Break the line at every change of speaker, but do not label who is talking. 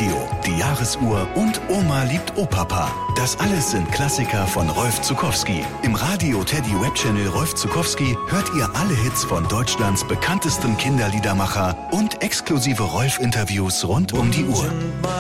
Radio, die Jahresuhr und Oma liebt Opapa. Das alles sind Klassiker von Rolf Zuckowski. Im Radio Teddy Webchannel Rolf Zuckowski hört ihr alle Hits von Deutschlands bekanntestem Kinderliedermacher und exklusive Rolf-Interviews rund um die Uhr.